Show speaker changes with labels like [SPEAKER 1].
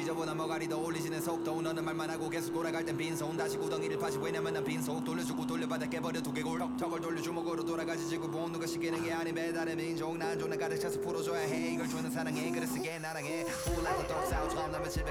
[SPEAKER 1] 이저보다 머가리 더 올리지는 속도 너는 말만 하고 계속 돌아갈 땐 빈손 다시 구덩이를 파지 왜냐면 난 빈속 돌려주고 돌려받아 깨버려 두개골 저걸 돌려 주먹으로 돌아가지 지구 본능가 시키는 게 아닌 배달의 민족 난 존나 가득 차서 풀어줘야 해 이걸 주는 사랑해 그래 쓰게 나랑해 Full like a dog 싸워 처음 나면 집에